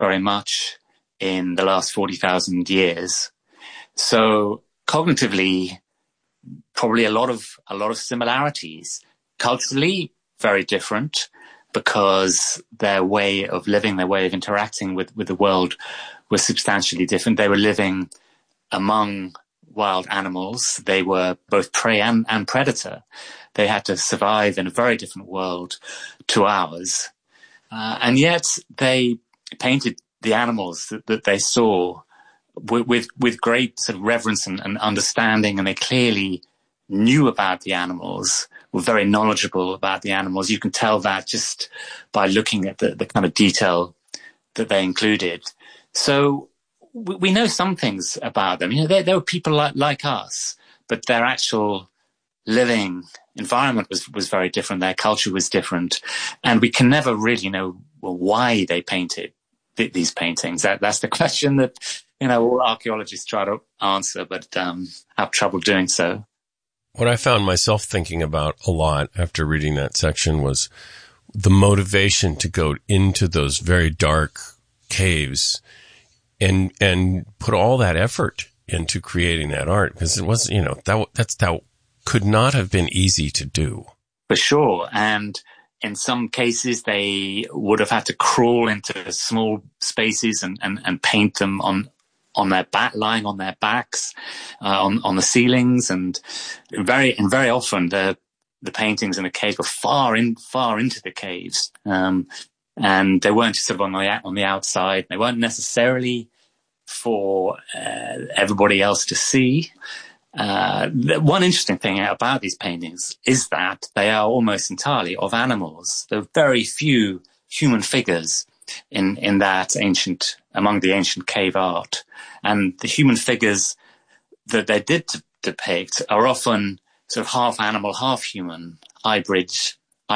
very much in the last 40,000 years. So cognitively, probably a lot of similarities. Culturally, very different, because their way of living, their way of interacting with the world was substantially different. They were living among wild animals. They were both prey and predator. They had to survive in a very different world to ours. And yet they painted the animals that they saw with great sort of reverence and understanding, and they clearly knew about the animals, were very knowledgeable about the animals. You can tell that just by looking at the kind of detail that they included. So we know some things about them. You know, they were people like us, but their actual living environment was very different. Their culture was different. And we can never really know why they painted these paintings. That's the question that, you know, all archaeologists try to answer, but have trouble doing so. What I found myself thinking about a lot after reading that section was the motivation to go into those very dark caves and put all that effort into creating that art, because it was, you know, that could not have been easy to do. For sure. And in some cases, they would have had to crawl into small spaces and paint them on their back, lying on their backs, on the ceilings, and very often the paintings in the caves were far into the caves, and they weren't just sort of on the outside. They weren't necessarily for everybody else to see. One interesting thing about these paintings is that they are almost entirely of animals. There are very few human figures in that among the ancient cave art. And the human figures that they did depict are often sort of half animal, half human, hybrids,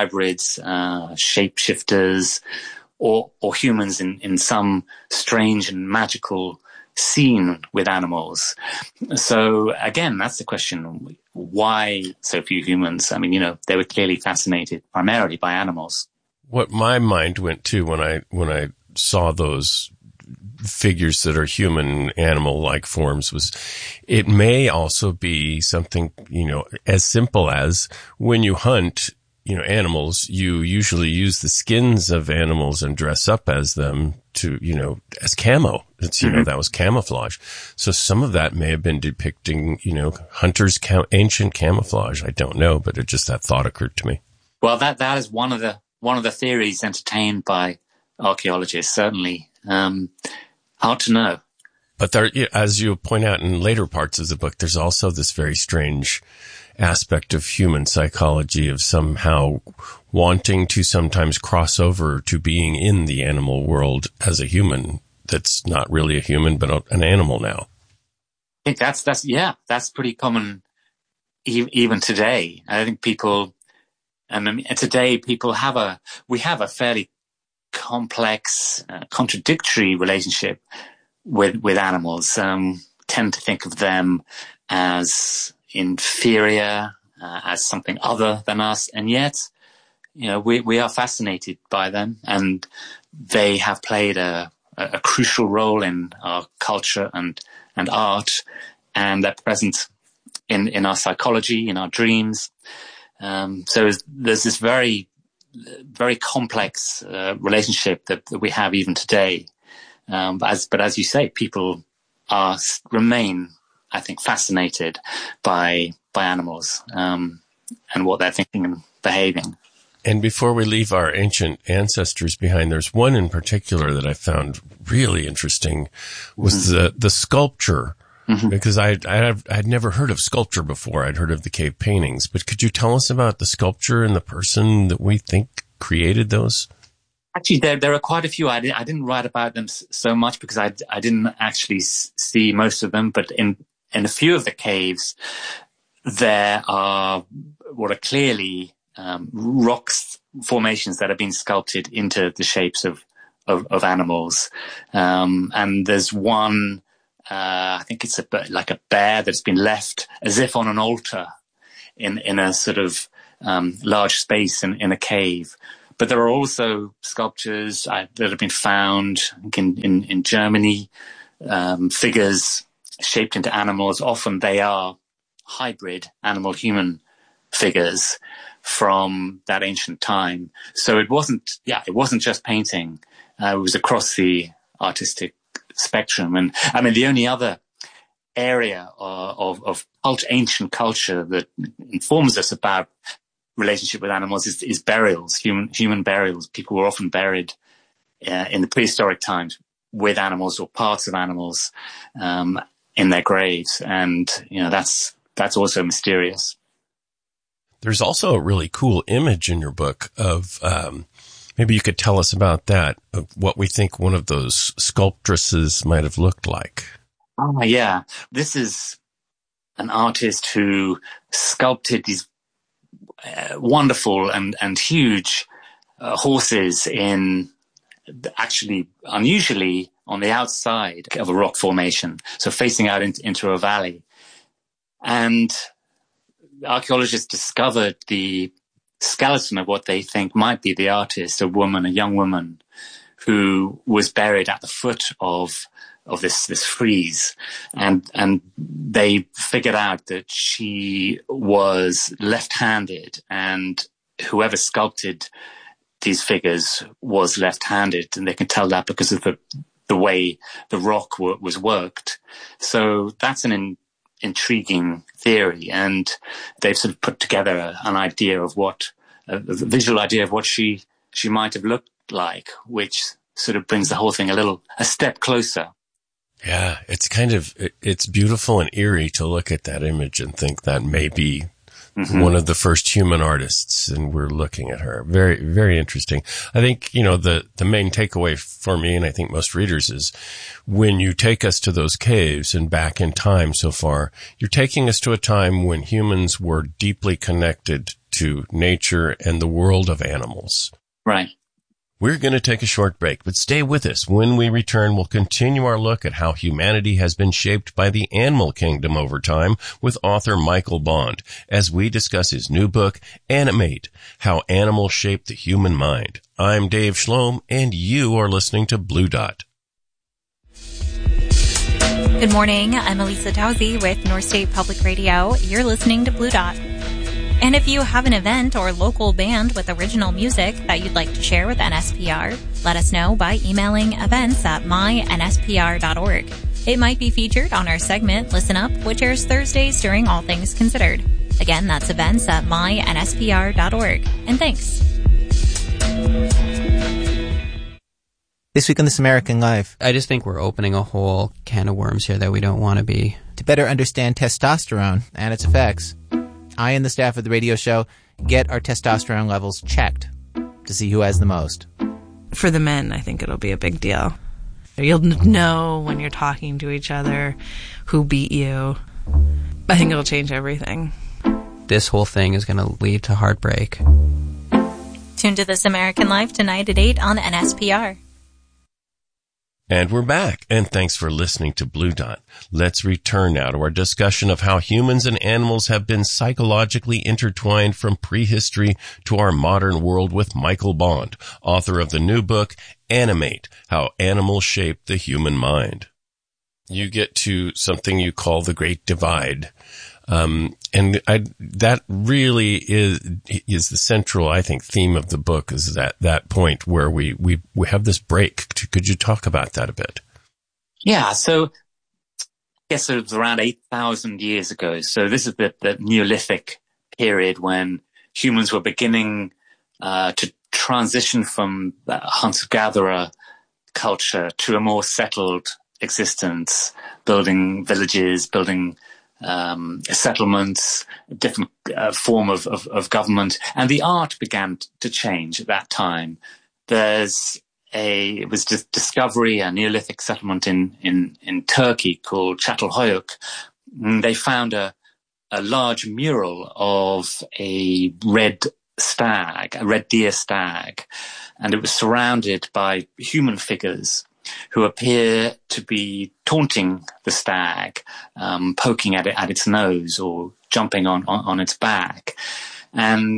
shapeshifters, or humans in some strange and magical scene with animals. So again, that's the question. Why so few humans? I mean, you know, they were clearly fascinated primarily by animals. What my mind went to when I saw those figures that are human animal-like forms was, it may also be something, you know, as simple as when you hunt, you know, animals, you usually use the skins of animals and dress up as them to, you know, as camo. It's, you know, that was camouflage. So some of that may have been depicting, you know, hunters' ancient camouflage. I don't know, but that thought occurred to me. Well, that is one of the theories entertained by archaeologists, certainly. Hard to know. But there, as you point out in later parts of the book, there's also this very strange aspect of human psychology of somehow wanting to sometimes cross over to being in the animal world as a human that's not really a human, but an animal now. I think that's pretty common even today. I think today we have a fairly complex, contradictory relationship with animals. Tend to think of them as inferior, as something other than us, and yet, you know, we are fascinated by them, and they have played a crucial role in our culture and art, and they're present in our psychology, in our dreams. So there's this very, very complex relationship that we have even today. But as you say, people remain, I think, fascinated by animals and what they're thinking and behaving. And before we leave our ancient ancestors behind, there's one in particular that I found really interesting, was the sculpture. Because I'd never heard of sculpture before. I'd heard of the cave paintings. But could you tell us about the sculpture and the person that we think created those? Actually, there are quite a few. I didn't write about them so much because I didn't actually see most of them. But in a few of the caves, there are what are clearly rocks formations that have been sculpted into the shapes of animals. And there's one. I think it's like a bear that's been left as if on an altar in a sort of large space in a cave. But there are also sculptures that have been found in Germany, figures shaped into animals. Often they are hybrid animal-human figures from that ancient time. So it wasn't just painting. It was across the artistic spectrum. And I mean, the only other area of ancient culture that informs us about relationship with animals is burials, human burials. People were often buried in the prehistoric times with animals or parts of animals in their graves, and that's also mysterious. There's also a really cool image in your book of maybe you could tell us about that, of what we think one of those sculptresses might have looked like. Oh, yeah. This is an artist who sculpted these wonderful and huge horses in actually unusually on the outside of a rock formation, so facing out into a valley. And archaeologists discovered the skeleton of what they think might be the artist, a young woman, who was buried at the foot of this frieze, and they figured out that she was left-handed, and whoever sculpted these figures was left-handed, and they can tell that because of the way the rock was worked. So that's an intriguing theory, and they've sort of put together an idea of a visual idea of what she might have looked like, which sort of brings the whole thing a step closer. Yeah, it's beautiful and eerie to look at that image and think that may be one of the first human artists, and we're looking at her. Very, very interesting. I think, the main takeaway for me, and I think most readers, is when you take us to those caves and back in time so far, you're taking us to a time when humans were deeply connected to nature and the world of animals. Right. We're going to take a short break, but stay with us. When we return, we'll continue our look at how humanity has been shaped by the animal kingdom over time with author Michael Bond, as we discuss his new book, Animate, How Animals Shape the Human Mind. I'm Dave Schlom, and you are listening to Blue Dot. Good morning. I'm Elisa Tauzi with North State Public Radio. You're listening to Blue Dot. And if you have an event or local band with original music that you'd like to share with NSPR, let us know by emailing events@mynspr.org. It might be featured on our segment Listen Up, which airs Thursdays during All Things Considered. Again, that's events@mynspr.org. And thanks. This week on This American Life. I just think we're opening a whole can of worms here that we don't want to be. To better understand testosterone and its effects, I and the staff of the radio show get our testosterone levels checked to see who has the most. For the men, I think it'll be a big deal. You'll know when you're talking to each other who beat you. I think it'll change everything. This whole thing is going to lead to heartbreak. Tune to This American Life tonight at 8 on NSPR. And we're back, and thanks for listening to Blue Dot. Let's return now to our discussion of how humans and animals have been psychologically intertwined from prehistory to our modern world with Michael Bond, author of the new book, Animate, How Animals Shape the Human Mind. You get to something you call the Great Divide. That really is the central, I think, theme of the book, is that point where we have this break. Could you talk about that a bit? Yeah. So I guess it was around 8,000 years ago. So this is the Neolithic period when humans were beginning to transition from hunter-gatherer culture to a more settled existence, building villages, building settlements, different form of government, and the art began to change at that time. It was discovery, a Neolithic settlement in Turkey called Çatalhöyük. They found a large mural of a red deer stag, and it was surrounded by human figures who appear to be taunting the stag, poking at its nose or jumping on its back. And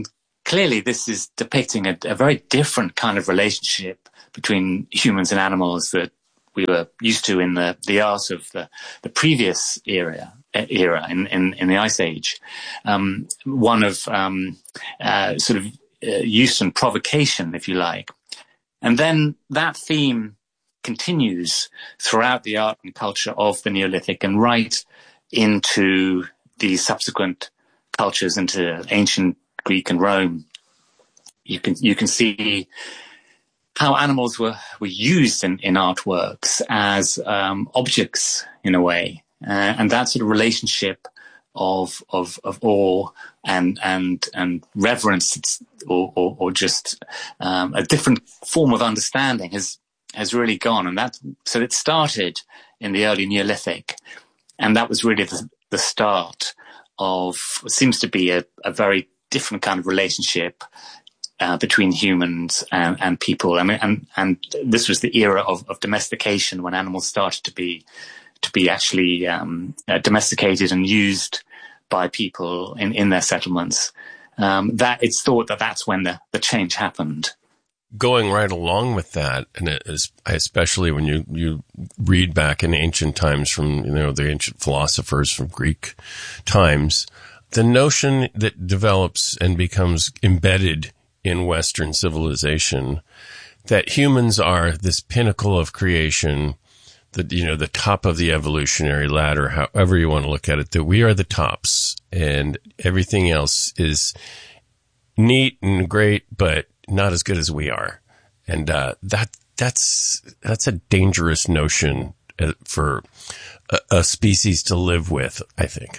clearly this is depicting a very different kind of relationship between humans and animals that we were used to in the art of the previous era in the Ice Age. One of sort of use and provocation, if you like. And then that theme continues throughout the art and culture of the Neolithic and right into the subsequent cultures, into ancient Greek and Rome. You can see how animals were used in artworks as objects in a way, and that sort of relationship of awe and reverence, or just a different form of understanding has really gone. And so it started in the early Neolithic, and that was really the start of what seems to be a very different kind of relationship between humans and people. I mean, and this was the era of domestication, when animals started to be actually domesticated and used by people in their settlements. That it's thought that that's when the change happened. Going right along with that, and especially when you read back in ancient times from the ancient philosophers from Greek times, the notion that develops and becomes embedded in Western civilization that humans are this pinnacle of creation, that the top of the evolutionary ladder, however you want to look at it, that we are the tops and everything else is neat and great, but not as good as we are. And that's a dangerous notion for a species to live with, I think.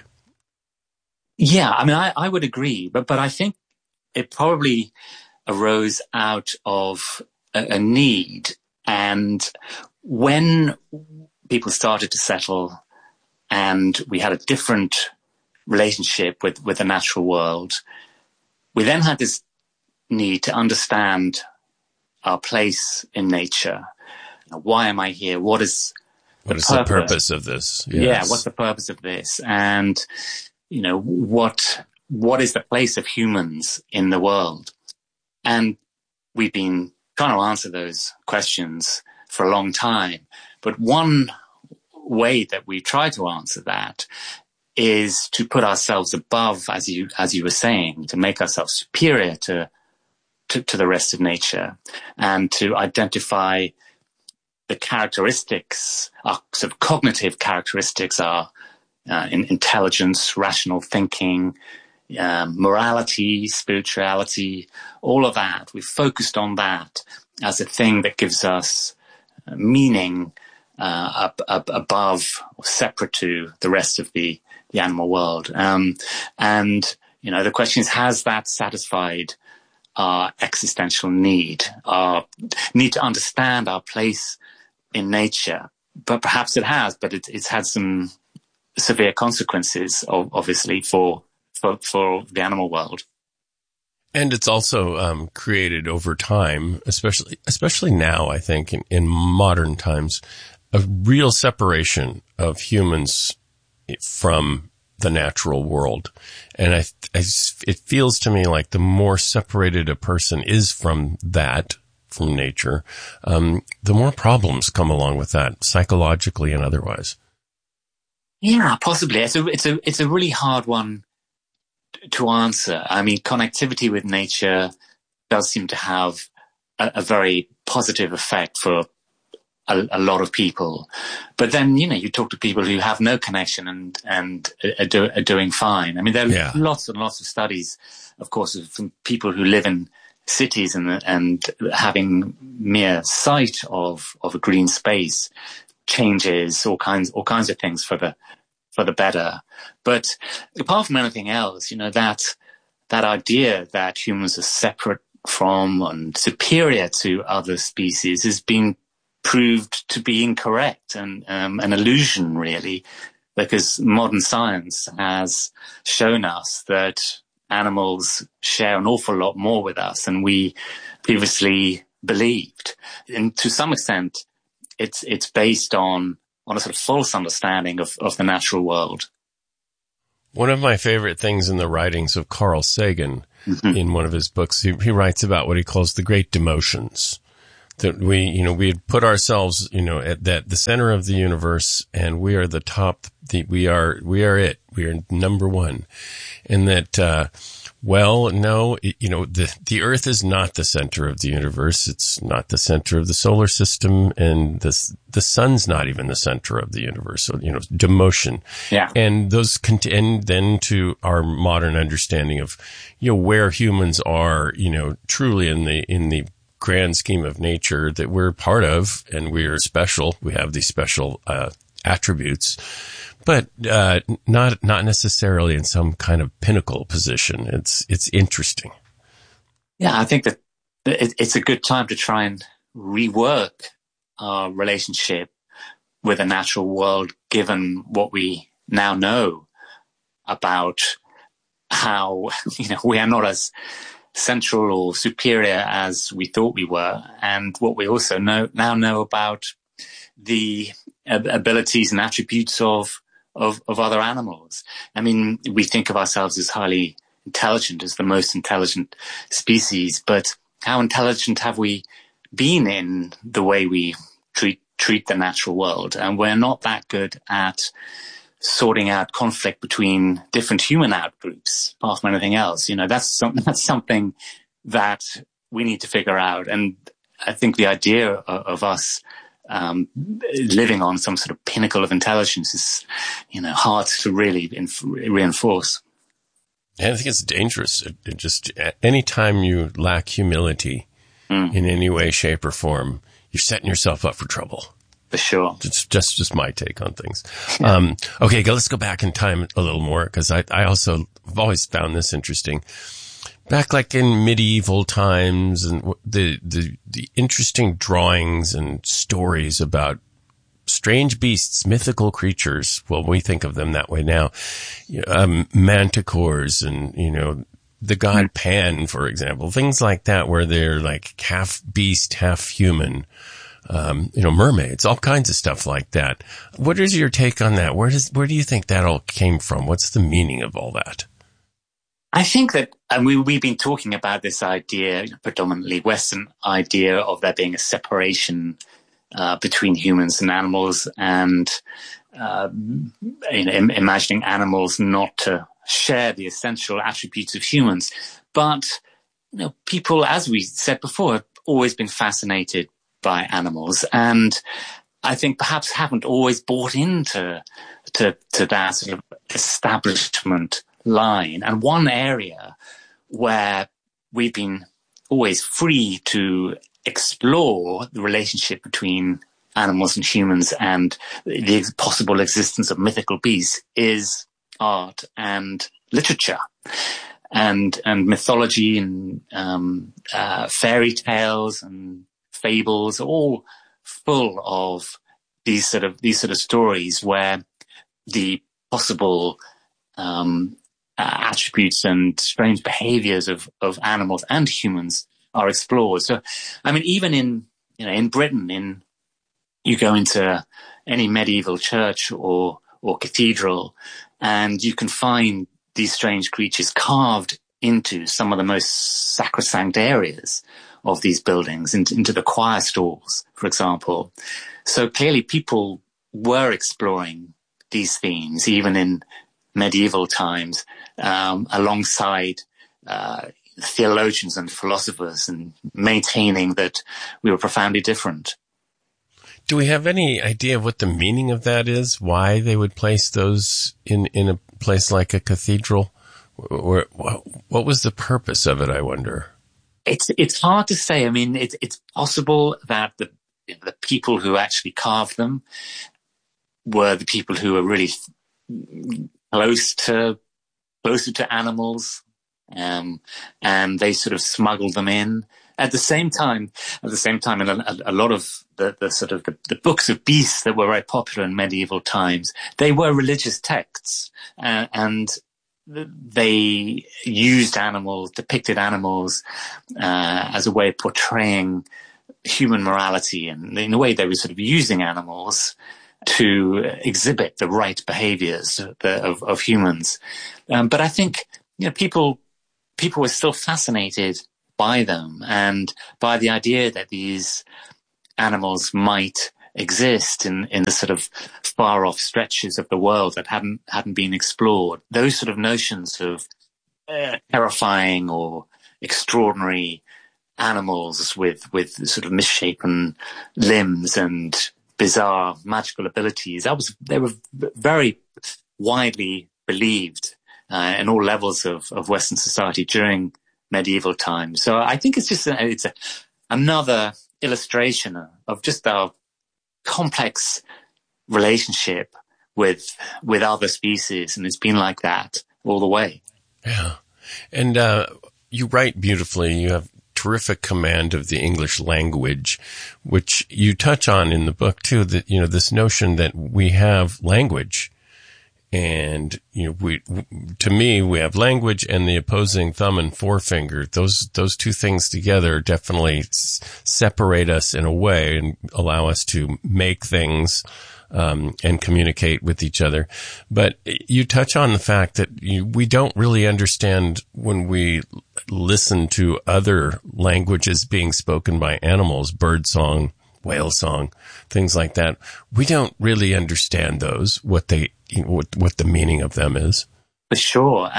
Yeah, I mean, I would agree, but I think it probably arose out of a need. And when people started to settle and we had a different relationship with the natural world, we then had this need to understand our place in nature. Why am I here? What is the purpose of this? Yes. Yeah, what's the purpose of this? And what is the place of humans in the world? And we've been trying to answer those questions for a long time. But one way that we try to answer that is to put ourselves above, as you were saying, to make ourselves superior to the rest of nature, and to identify the characteristics, our sort of cognitive characteristics, are intelligence, rational thinking, morality, spirituality, all of that. We've focused on that as a thing that gives us meaning above or separate to the rest of the animal world. And the question is, has that satisfied our existential need, our need to understand our place in nature? But perhaps it has, but it's had some severe consequences, obviously, for the animal world. And it's also created over time, especially now, I think, in modern times, a real separation of humans from the natural world. And it feels to me like the more separated a person is from nature, the more problems come along with that, psychologically and otherwise. Yeah, possibly. It's a really hard one to answer. I mean, connectivity with nature does seem to have a very positive effect for a lot of people. But then, you talk to people who have no connection and are doing fine. I mean, there are lots and lots of studies, of course, from people who live in cities and having mere sight of a green space changes all kinds of things for the better. But apart from anything else, that idea that humans are separate from and superior to other species has been proved to be incorrect and an illusion, really, because modern science has shown us that animals share an awful lot more with us than we previously believed. And to some extent, it's based on a sort of false understanding of the natural world. One of my favorite things in the writings of Carl Sagan, in one of his books, he writes about what he calls the great demotions. That we had put ourselves, at the center of the universe, and we are the top. We are it. We are number one, and that. The Earth is not the center of the universe. It's not the center of the solar system, and the sun's not even the center of the universe. So, demotion. Yeah. And and then to our modern understanding of, where humans are, truly in the grand scheme of nature that we're part of, and we are special. We have these special, attributes. But not necessarily in some kind of pinnacle position. It's interesting. Yeah, I think that it's a good time to try and rework our relationship with the natural world, given what we now know about how we are not as central or superior as we thought we were, and what we also now know about the abilities and attributes of other animals. I mean, we think of ourselves as highly intelligent, as the most intelligent species, but how intelligent have we been in the way we treat the natural world? And we're not that good at sorting out conflict between different human outgroups, apart from anything else. That's something that we need to figure out. And I think the idea of us living on some sort of pinnacle of intelligence is, hard to really reinforce. And I think it's dangerous. It just anytime you lack humility in any way, shape, or form, you're setting yourself up for trouble. For sure. It's just my take on things. Okay, let's go back in time a little more, because I also have always found this interesting. Back like in medieval times, and the interesting drawings and stories about strange beasts, mythical creatures. Well, we think of them that way now. Manticores and, the god Pan, for example, things like that, where they're like half beast, half human. Mermaids, all kinds of stuff like that. What is your take on that? Where do you think that all came from? What's the meaning of all that? I think that, and we've been talking about this idea, predominantly Western idea of there being a separation between humans and animals, and imagining animals not to share the essential attributes of humans. But people, as we said before, have always been fascinated by animals, and I think perhaps haven't always bought into that sort of establishment line. And one area where we've been always free to explore the relationship between animals and humans and the possible existence of mythical beasts is art and literature and mythology and fairy tales and fables, all full of these sort of stories where the possible attributes and strange behaviors of animals and humans are explored. So, I mean, even in Britain, you go into any medieval church or cathedral, and you can find these strange creatures carved into some of the most sacrosanct areas of these buildings, into the choir stalls, for example. So clearly people were exploring these themes, even in medieval times, alongside theologians and philosophers, and maintaining that we were profoundly different. Do we have any idea of what the meaning of that is? Why they would place those in a place like a cathedral? Or what was the purpose of it, I wonder? It's hard to say. I mean, it's possible that the people who actually carved them were the people who were really closer to animals, and they sort of smuggled them in. At the same time, and a lot of the books of beasts that were very popular in medieval times, they were religious texts, and they depicted animals as a way of portraying human morality, and in a way they were sort of using animals to exhibit the right behaviors of humans. But I think, people were still fascinated by them and by the idea that these animals might exist in the sort of far off stretches of the world that hadn't been explored. Those sort of notions of terrifying or extraordinary animals with sort of misshapen limbs and bizarre magical abilities, they were very widely believed in all levels of Western society during medieval times. So I think it's another illustration of just our complex relationship with other species, and it's been like that all the way. Yeah. And you write beautifully. You have terrific command of the English language, which you touch on in the book too, that, this notion that we have language. And, to me, we have language and the opposing thumb and forefinger. Those two things together definitely separate us in a way and allow us to make things, and communicate with each other. But you touch on the fact that we don't really understand when we listen to other languages being spoken by animals, bird song, whale song, things like that. We don't really understand those, what the meaning of them is. For sure.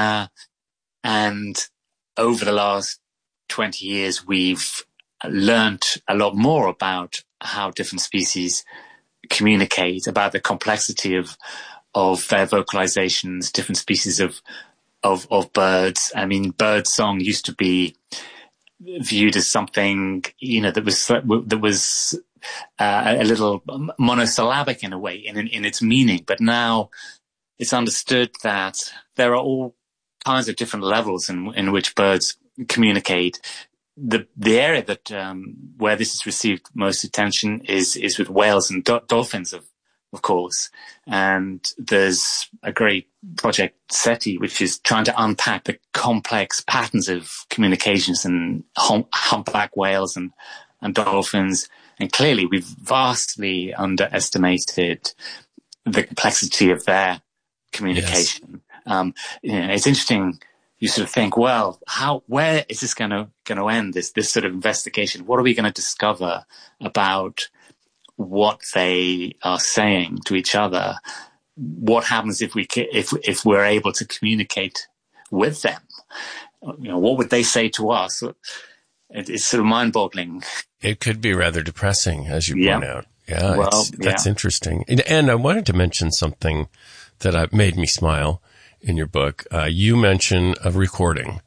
And over the last 20 years, we've learnt a lot more about how different species communicate, about the complexity of their vocalizations, different species of birds. I mean, bird song used to be viewed as something, that was a little monosyllabic in a way, in its meaning. But now it's understood that there are all kinds of different levels in which birds communicate. The area that where this has received most attention is with whales and dolphins, of course. And there's a great project, SETI, which is trying to unpack the complex patterns of communications in humpback whales and dolphins. And clearly, we've vastly underestimated the complexity of their communication. Yes. It's interesting. You sort of think, well, where is this going to end? This sort of investigation. What are we going to discover about what they are saying to each other? What happens if we're able to communicate with them? What would they say to us? It's sort of mind-boggling. It could be rather depressing, as you point out. Yeah, well, that's interesting. And I wanted to mention something that made me smile in your book. You mention a recording,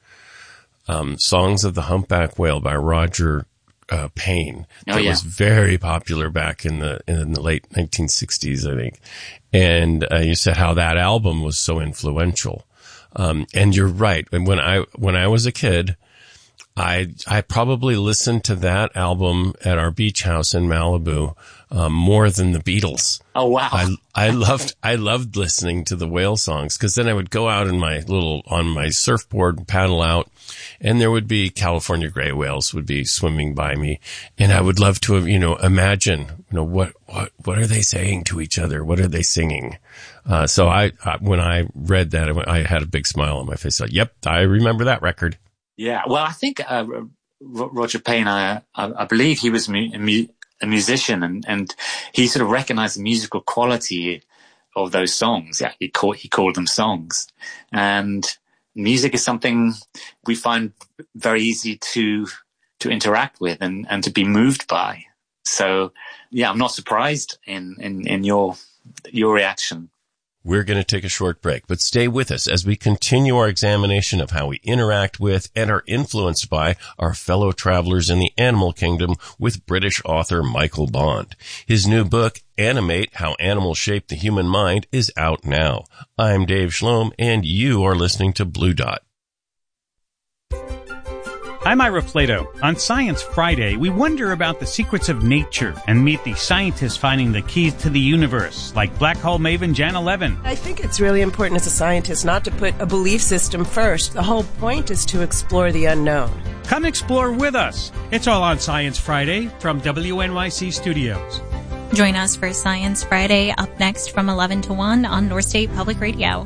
Songs of the Humpback Whale by Roger Payne. That was very popular back in the late 1960s, I think. And you said how that album was so influential. And you're right. And when I was a kid, I probably listened to that album at our beach house in Malibu more than the Beatles. Oh wow! I loved listening to the whale songs, because then I would go out on my surfboard and paddle out, and there would be California gray whales would be swimming by me, and I would love to imagine what are they saying to each other? What are they singing? So when I read that, I had a big smile on my face. Like, yep, I remember that record. Yeah, well, I think Roger Payne, I believe he was a musician, and he sort of recognized the musical quality of those songs. Yeah, he called them songs. And music is something we find very easy to interact with and to be moved by. So, yeah, I'm not surprised in your reaction. We're going to take a short break, but stay with us as we continue our examination of how we interact with and are influenced by our fellow travelers in the animal kingdom with British author Michael Bond. His new book, Animate: How Animals Shape the Human Mind, is out now. I'm Dave Schlom, and you are listening to Blue Dot. I'm Ira Plato. On Science Friday, we wonder about the secrets of nature and meet the scientists finding the keys to the universe, like black hole maven Janna Levin. I think it's really important as a scientist not to put a belief system first. The whole point is to explore the unknown. Come explore with us. It's all on Science Friday from WNYC Studios. Join us for Science Friday up next from 11 to 1 on North State Public Radio.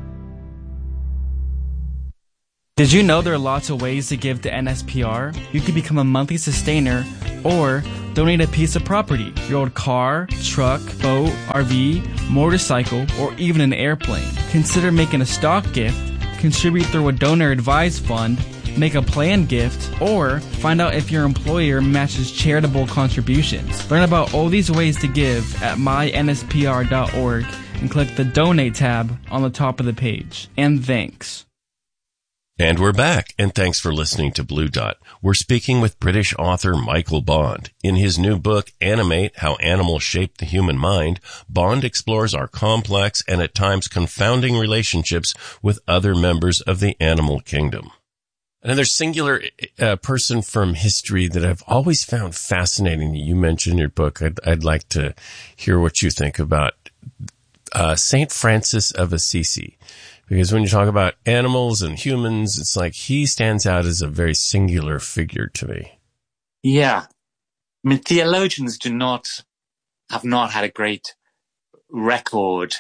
Did you know there are lots of ways to give to NSPR? You could become a monthly sustainer or donate a piece of property, your old car, truck, boat, RV, motorcycle, or even an airplane. Consider making a stock gift, contribute through a donor-advised fund, make a planned gift, or find out if your employer matches charitable contributions. Learn about all these ways to give at mynspr.org and click the Donate tab on the top of the page. And thanks. And we're back, and thanks for listening to Blue Dot. We're speaking with British author Michael Bond. In his new book, Animate: How Animals Shape the Human Mind, Bond explores our complex and at times confounding relationships with other members of the animal kingdom. Another singular person from history that I've always found fascinating that you mentioned in your book, I'd like to hear what you think about St. Francis of Assisi. Because when you talk about animals and humans, it's like he stands out as a very singular figure to me. Yeah. I mean, theologians have not had a great record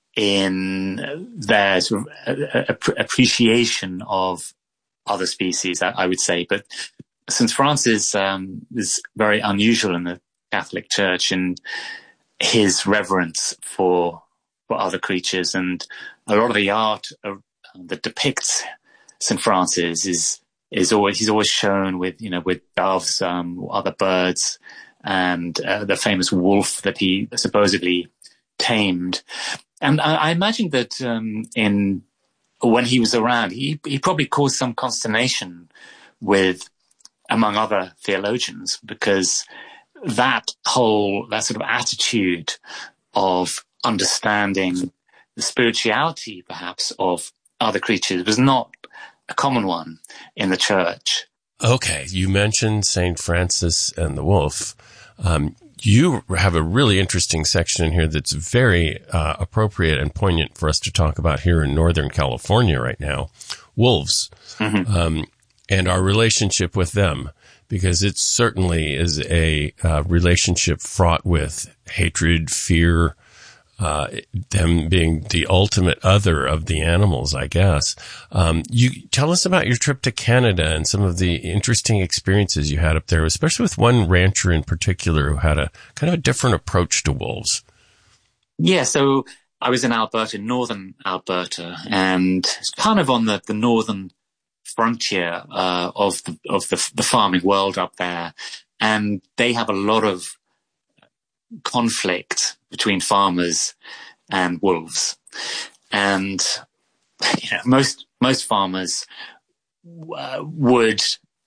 in their sort of appreciation of other species, I would say. But St. Francis is very unusual in the Catholic Church in his reverence for other creatures, and a lot of the art that depicts St. Francis he's always shown with doves, other birds, and the famous wolf that he supposedly tamed. And I imagine that when he was around, he probably caused some consternation among other theologians, because that sort of attitude of understanding the spirituality, perhaps, of other creatures was not a common one in the church. Okay, you mentioned St. Francis and the wolf. You have a really interesting section in here that's very appropriate and poignant for us to talk about here in Northern California right now. Wolves, and our relationship with them, because it certainly is a relationship fraught with hatred, fear, them being the ultimate other of the animals, I guess. You tell us about your trip to Canada and some of the interesting experiences you had up there, especially with one rancher in particular who had a kind of a different approach to wolves. Yeah, so I was in Alberta, northern Alberta, and it's kind of on the northern frontier of the farming world up there, and they have a lot of conflict between farmers and wolves. And most farmers would,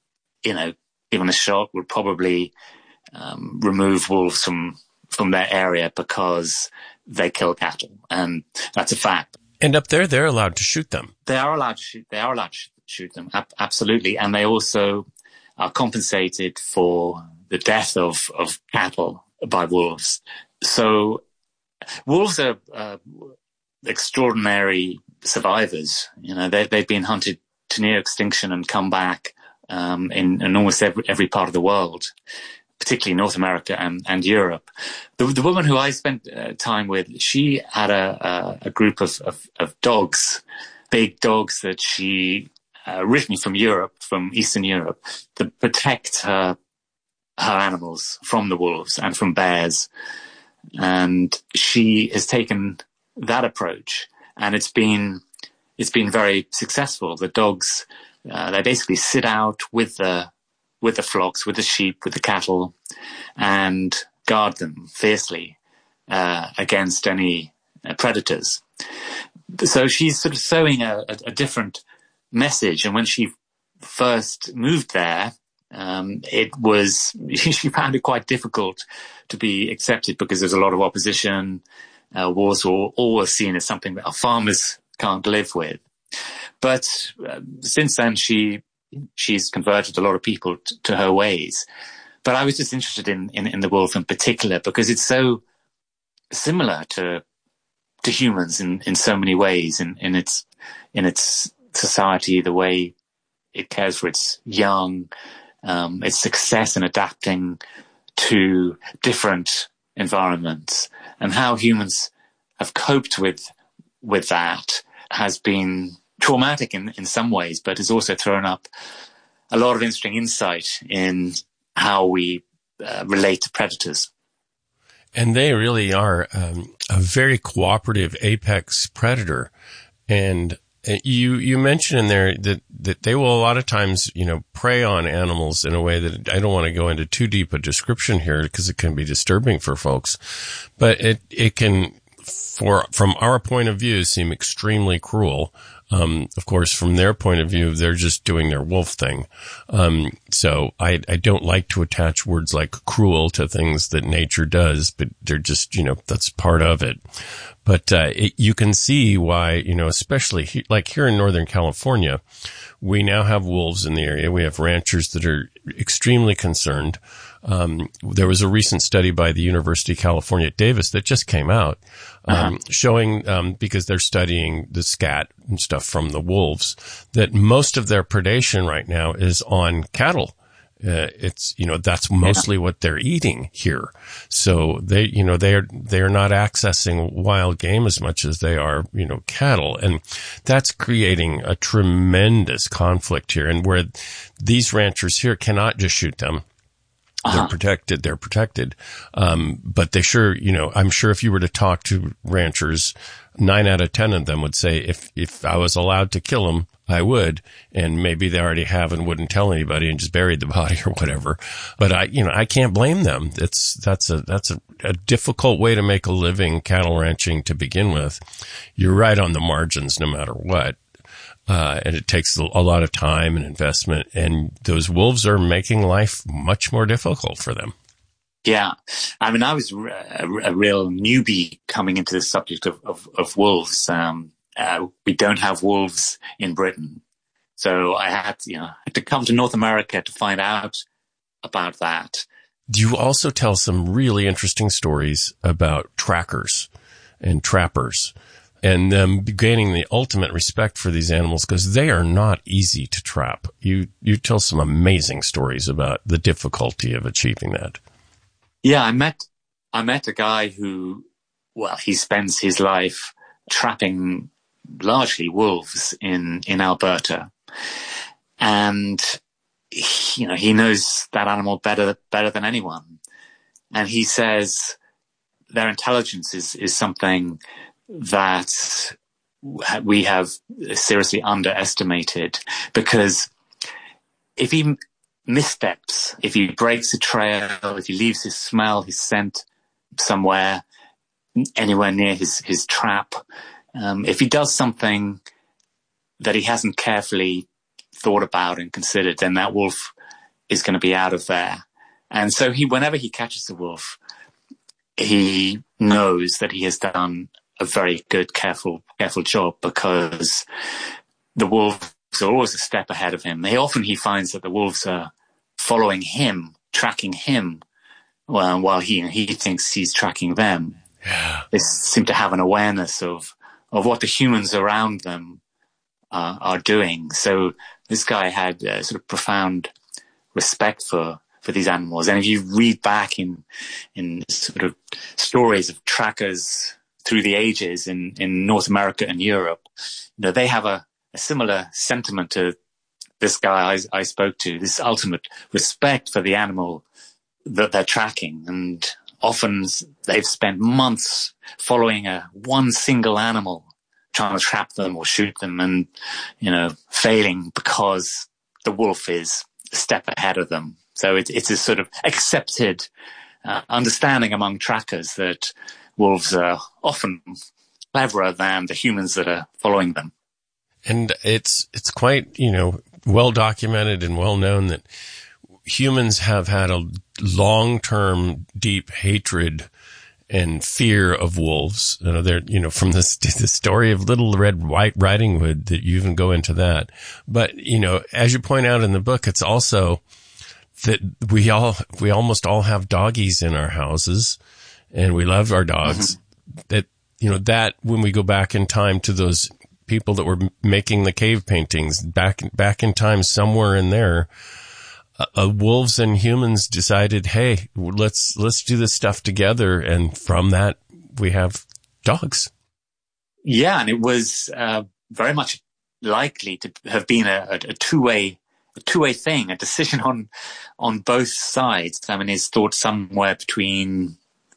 given a shot, would probably remove wolves from their area because they kill cattle, and that's a fact. And up there, they're allowed to shoot them. They are allowed to shoot them, absolutely. And they also are compensated for the death of cattle by wolves. So wolves are extraordinary survivors. They've been hunted to near extinction and come back in almost every part of the world, particularly North America and Europe. The woman who I spent time with, she had a group of dogs, big dogs that she originally from Eastern Europe, to protect her animals from the wolves and from bears. And she has taken that approach, and it's been very successful. The dogs, they basically sit out with the flocks, with the sheep, with the cattle, and guard them fiercely against any predators. So she's sort of sowing a different message. And when she first moved there, she found it quite difficult to be accepted because there's a lot of opposition. Wars were always seen as something that our farmers can't live with. But since then, she's converted a lot of people to her ways. But I was just interested in the wolf in particular because it's so similar to humans in so many ways, in its society, the way it cares for its young, its success in adapting to different environments, and how humans have coped with that has been traumatic in some ways, but has also thrown up a lot of interesting insight in how we relate to predators. And they really are a very cooperative apex predator. And you mentioned in there that they will a lot of times, prey on animals in a way that I don't want to go into too deep a description here because it can be disturbing for folks. But it can, from our point of view, seem extremely cruel. Of course, from their point of view, they're just doing their wolf thing. So I don't like to attach words like cruel to things that nature does, but they're just, that's part of it. But, you can see why, especially like here in Northern California, we now have wolves in the area. We have ranchers that are extremely concerned. There was a recent study by the University of California at Davis that just came out, showing, because they're studying the scat and stuff from the wolves, that most of their predation right now is on cattle. That's mostly what they're eating here. So they're not accessing wild game as much as they are, cattle. And that's creating a tremendous conflict here. And where these ranchers here cannot just shoot them. They're protected. But they sure, I'm sure if you were to talk to ranchers, 9 out of 10 of them would say, if I was allowed to kill them, I would. And maybe they already have and wouldn't tell anybody and just buried the body or whatever. But I can't blame them. That's a difficult way to make a living cattle ranching to begin with. You're right on the margins no matter what. And it takes a lot of time and investment, and those wolves are making life much more difficult for them. Yeah. I mean, I was a real newbie coming into the subject of wolves. We don't have wolves in Britain. So I had to come to North America to find out about that. You also tell some really interesting stories about trackers and trappers, and them gaining the ultimate respect for these animals because they are not easy to trap. You tell some amazing stories about the difficulty of achieving that. Yeah, I met a guy who, he spends his life trapping largely wolves in Alberta. And, he knows that animal better than anyone. And he says their intelligence is something that we have seriously underestimated, because if he missteps, if he breaks a trail, if he leaves his smell, his scent somewhere, anywhere near his trap, if he does something that he hasn't carefully thought about and considered, then that wolf is going to be out of there. And so whenever he catches a wolf, he knows that he has done a very good, careful job, because the wolves are always a step ahead of him. He finds that the wolves are following him, tracking him, while he thinks he's tracking them. Yeah. They seem to have an awareness of what the humans around them are doing. So this guy had sort of profound respect for these animals. And if you read back in sort of stories of trackers through the ages in North America and Europe, they have a similar sentiment to this guy I spoke to, this ultimate respect for the animal that they're tracking. And often they've spent months following one single animal, trying to trap them or shoot them, and, failing because the wolf is a step ahead of them. So it's a sort of accepted understanding among trackers that wolves are often cleverer than the humans that are following them. And it's quite, well documented and well known that humans have had a long-term deep hatred and fear of wolves. From the story of Little Red Riding Hood, that you even go into that. But, as you point out in the book, it's also that we almost all have doggies in our houses, and we love our dogs. Mm-hmm. That when we go back in time to those people that were making the cave paintings back in time, somewhere in there, wolves and humans decided, hey, let's do this stuff together. And from that, we have dogs. Yeah. And it was very much likely to have been a two-way thing, a decision on both sides. I mean, it's thought somewhere between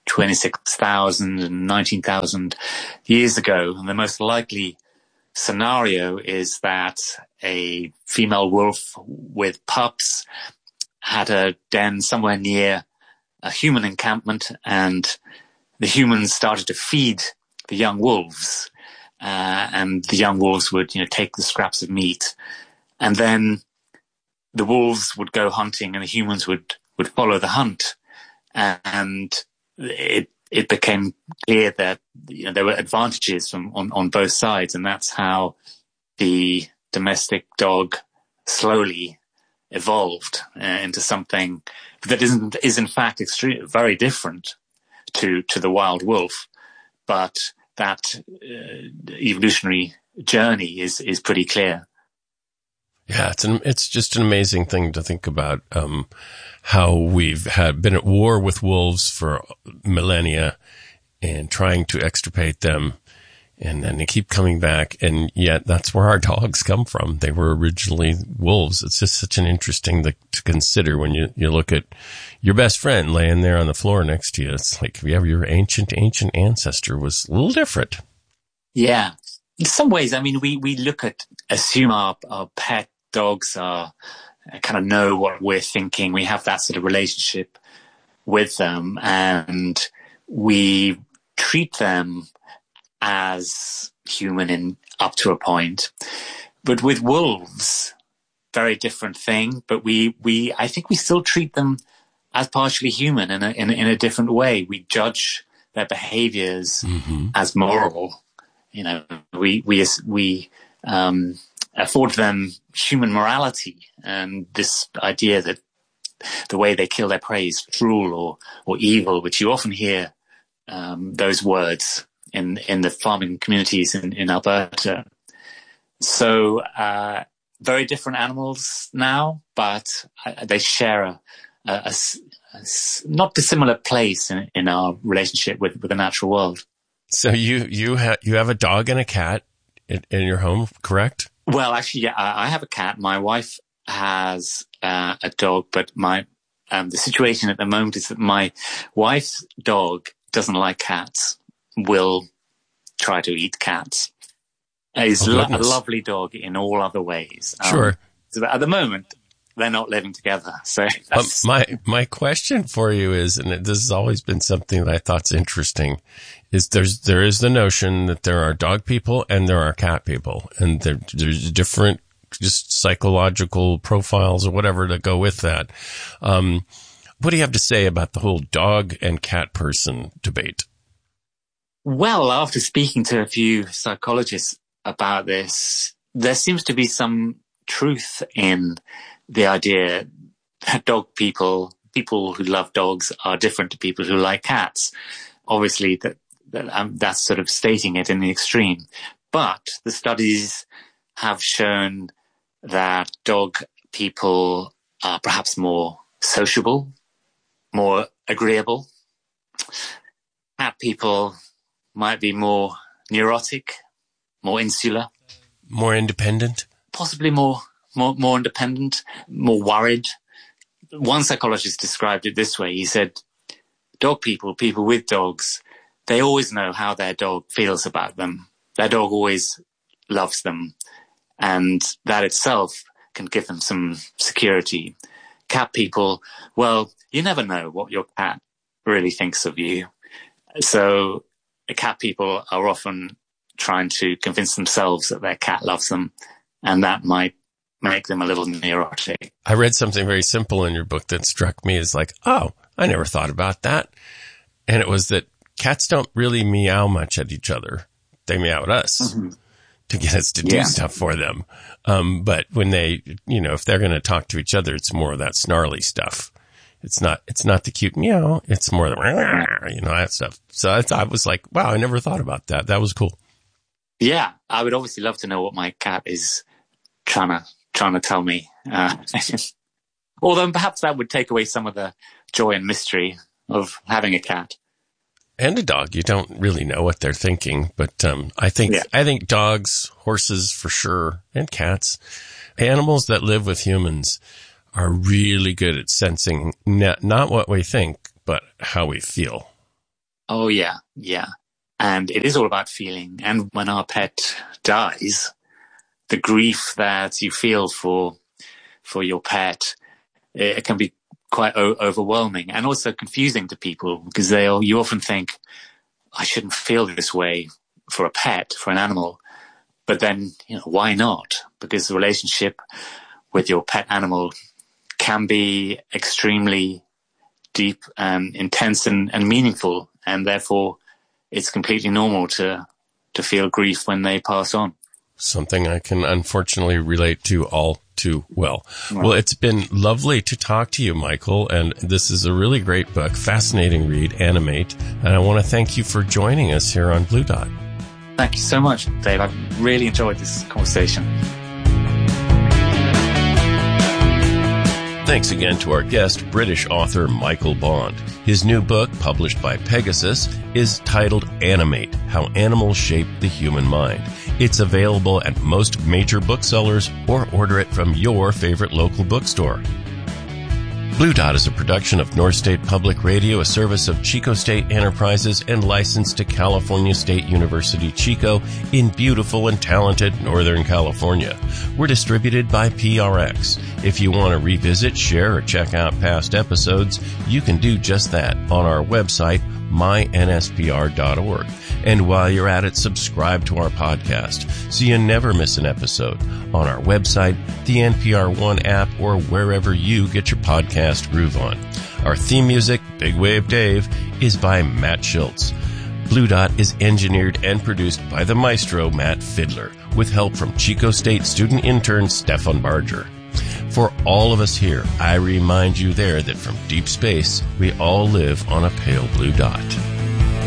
26,000 and 19,000 years ago. And the most likely scenario is that a female wolf with pups had a den somewhere near a human encampment, and the humans started to feed the young wolves, and the young wolves would, take the scraps of meat, and then the wolves would go hunting and the humans would follow the hunt. And it became clear that there were advantages on both sides, and that's how the domestic dog slowly evolved into something that is in fact very different to the wild wolf. But that evolutionary journey is pretty clear. Yeah, it's just an amazing thing to think about, how we've been at war with wolves for millennia and trying to extirpate them, and then they keep coming back, and yet that's where our dogs come from. They were originally wolves. It's just such an interesting thing to consider when you look at your best friend laying there on the floor next to you. It's like, your ancient ancestor was a little different. Yeah. In some ways, I mean, we assume our pet dogs kind of know what we're thinking. We have that sort of relationship with them, and we treat them as human up to a point. But with wolves, very different thing. But I think we still treat them as partially human in a different way. We judge their behaviors as moral. We afford them human morality, and this idea that the way they kill their prey is cruel or evil, which you often hear those words in the farming communities in Alberta. So very different animals now, but they share a not dissimilar place in our relationship with the natural world. So you have a dog and a cat in your home, correct? Well, actually, yeah, I have a cat. My wife has a dog, but the situation at the moment is that my wife's dog doesn't like cats, will try to eat cats. He's a lovely dog in all other ways. Sure. So at the moment, they're not living together. So my question for you is, and this has always been something that I thought's interesting, is there is the notion that there are dog people and there are cat people, and there's different just psychological profiles or whatever to go with that. What do you have to say about the whole dog and cat person debate? Well, after speaking to a few psychologists about this, there seems to be some truth in the idea that dog people who love dogs are different to people who like cats. Obviously, that's sort of stating it in the extreme. But the studies have shown that dog people are perhaps more sociable, more agreeable. Cat people might be more neurotic, more insular. More independent? Possibly more independent, more worried. One psychologist described it this way. He said, dog people with dogs, they always know how their dog feels about them. Their dog always loves them. And that itself can give them some security. Cat people, well, you never know what your cat really thinks of you. So cat people are often trying to convince themselves that their cat loves them, and that might make them a little neurotic. I read something very simple in your book that struck me as like, oh, I never thought about that. And it was that cats don't really meow much at each other. They meow at us to get us to do stuff for them. But when they, if they're going to talk to each other, it's more of that snarly stuff. It's not the cute meow. It's more the, that stuff. So I was like, wow, I never thought about that. That was cool. Yeah. I would obviously love to know what my cat is trying to tell me. Although perhaps that would take away some of the joy and mystery of having a cat. And a dog. You don't really know what they're thinking, but I think dogs, horses for sure, and cats, animals that live with humans are really good at sensing not what we think, but how we feel. Oh, yeah. And it is all about feeling. And when our pet dies, the grief that you feel for your pet, it can be quite overwhelming and also confusing to people, because you often think, I shouldn't feel this way for a pet, for an animal. But then, why not? Because the relationship with your pet animal can be extremely deep and intense and meaningful. And therefore, it's completely normal to feel grief when they pass on. Something I can unfortunately relate to all too well. Well, it's been lovely to talk to you, Michael, and this is a really great book, fascinating read, Animate, and I want to thank you for joining us here on Blue Dot. Thank you so much, Dave. I've really enjoyed this conversation. Thanks again to our guest, British author Michael Bond. His new book, published by Pegasus, is titled Animate: How Animals Shape the Human Mind. It's available at most major booksellers, or order it from your favorite local bookstore. Blue Dot is a production of North State Public Radio, a service of Chico State Enterprises, and licensed to California State University, Chico, in beautiful and talented Northern California. We're distributed by PRX. If you want to revisit, share, or check out past episodes, you can do just that on our website, mynspr.org. And while you're at it, subscribe to our podcast so you never miss an episode on our website, the NPR One app, or wherever you get your podcast groove on. Our theme music, Big Wave Dave, is by Matt Schultz. Blue Dot is engineered and produced by the maestro Matt Fiddler, with help from Chico State student intern Stefan Barger. For all of us here, I remind you there that from deep space, we all live on a pale blue dot.